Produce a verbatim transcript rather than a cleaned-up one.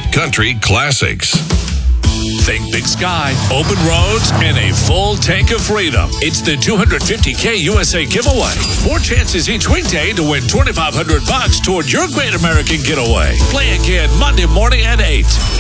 Country Classics. Think big sky, open roads, and a full tank of freedom. It's the two hundred fifty K U S A giveaway. Four chances each weekday to win twenty-five hundred bucks toward your great American getaway. Play again Monday morning at eight.